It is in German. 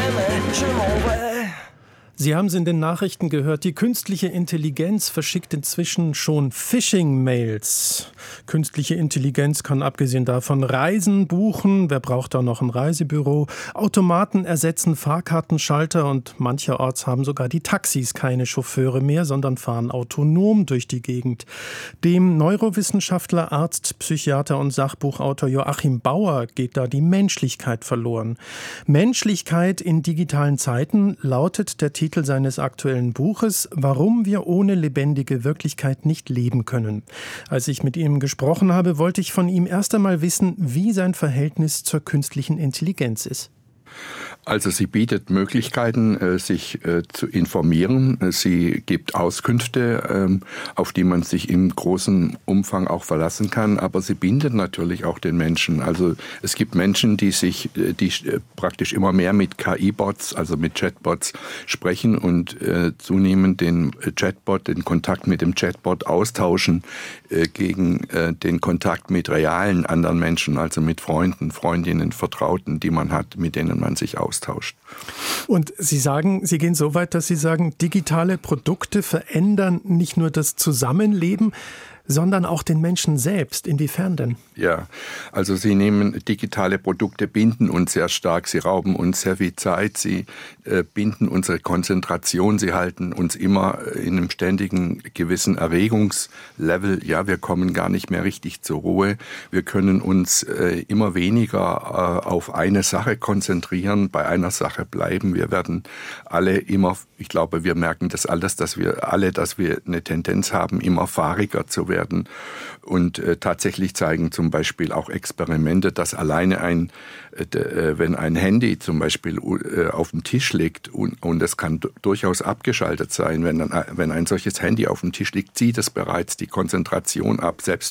Sie haben es in den Nachrichten gehört, die künstliche Intelligenz verschickt inzwischen schon Phishing-Mails. Künstliche Intelligenz kann abgesehen davon Reisen buchen, wer braucht da noch ein Reisebüro? Automaten ersetzen Fahrkartenschalter und mancherorts haben sogar die Taxis keine Chauffeure mehr, sondern fahren autonom durch die Gegend. Dem Neurowissenschaftler, Arzt, Psychiater und Sachbuchautor Joachim Bauer geht da die Menschlichkeit verloren. Menschlichkeit in digitalen Zeiten lautet der Titel seines aktuellen Buches, Warum wir ohne lebendige Wirklichkeit nicht leben können. Als ich mit ihm gesprochen habe, wollte ich von ihm erst einmal wissen, wie sein Verhältnis zur künstlichen Intelligenz ist. Also sie bietet Möglichkeiten, sich zu informieren. Sie gibt Auskünfte, auf die man sich in großem Umfang auch verlassen kann. Aber sie bindet natürlich auch den Menschen. Also es gibt Menschen, die praktisch immer mehr mit KI-Bots, also mit Chatbots sprechen und zunehmend den Kontakt mit dem Chatbot austauschen gegen den Kontakt mit realen anderen Menschen, also mit Freunden, Freundinnen, Vertrauten, die man hat, mit denen man sich austauscht. Und Sie gehen so weit, dass Sie sagen, digitale Produkte verändern nicht nur das Zusammenleben, sondern auch den Menschen selbst. Inwiefern denn? Ja, also sie nehmen digitale Produkte, binden uns sehr stark, sie rauben uns sehr viel Zeit, sie binden unsere Konzentration, sie halten uns immer in einem ständigen gewissen Erregungslevel. Ja, wir kommen gar nicht mehr richtig zur Ruhe. Wir können uns immer weniger auf eine Sache konzentrieren, bei einer Sache bleiben. Wir werden alle immer, ich glaube, wir merken das alles, dass wir eine Tendenz haben, immer fahriger zu werden. Und tatsächlich zeigen zum Beispiel auch Experimente, dass alleine wenn ein Handy zum Beispiel auf dem Tisch liegt und es kann durchaus abgeschaltet sein, wenn ein solches Handy auf dem Tisch liegt, zieht es bereits die Konzentration ab, selbst